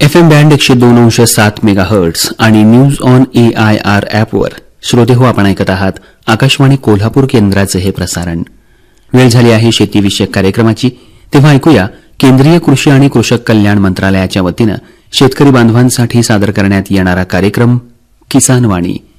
FM band 102.7 megahertz आणि news on AIR ॲपवर श्रोते हो, आपण ऐकत आहात आकाशवाणी कोल्हापूर केंद्राचे हे प्रसारण. वेळ झाली आहे शेतीविषयक कार्यक्रमाची. तेव्हा ऐकूया केंद्रीय कृषी आणि कृषक कल्याण मंत्रालयाच्या वतीनं शेतकरी बांधवांसाठी सादर करण्यात येणारा कार्यक्रम किसान वाणी.